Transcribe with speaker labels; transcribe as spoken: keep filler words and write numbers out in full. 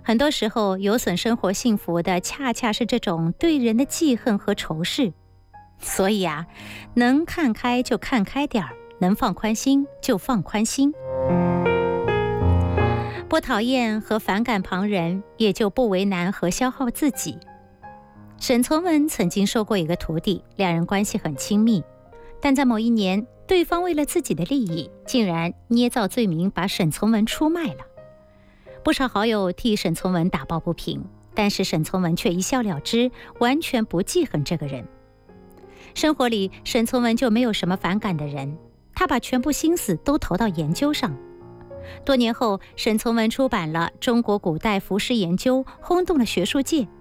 Speaker 1: 很多时候，有损生活幸福的，恰恰是这种对人的记恨和仇视。所以啊，能看开就看开点儿，能放宽心就放宽心。不讨厌和反感旁人，也就不为难和消耗自己。沈从文曾经收过一个徒弟，两人关系很亲密，但在某一年，对方为了自己的利益，竟然捏造罪名把沈从文出卖了。不少好友替沈从文打抱不平，但是沈从文却一笑了之，完全不记恨这个人。生活里，沈从文就没有什么反感的人，他把全部心思都投到研究上。多年后，沈从文出版了《中国古代服饰研究》，轰动了学术界。